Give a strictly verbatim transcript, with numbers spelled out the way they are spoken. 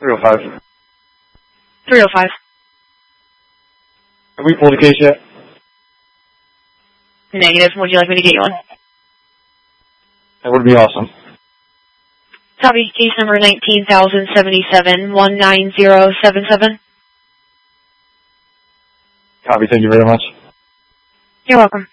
three oh five. three oh five. Have we pulled a case yet? Negative. Would you like me to get you one? That would be awesome. Copy. Case number nineteen thousand seventy-seven, one nine zero seven seven. Copy. Thank you very much. You're welcome.